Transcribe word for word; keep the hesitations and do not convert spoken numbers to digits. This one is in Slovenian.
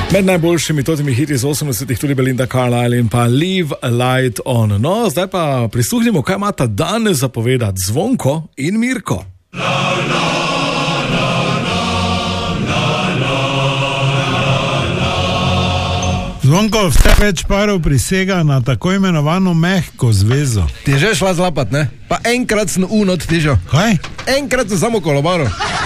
Med najboljšimi totimi hiti iz osemdesetih tudi Belinda Carlisle in pa Leave a Light On. No, zdaj pa prisluhnimo, kaj imata danes zapovedati Zvonko in Mirko. La, la, la, la, la, la, la. Zvonko, vse več parov prisega na tako imenovano mehko zvezo. Ti že šla zlapat, ne? Pa enkrat sem un odtižal. Kaj? Enkrat sem samo kolobaro.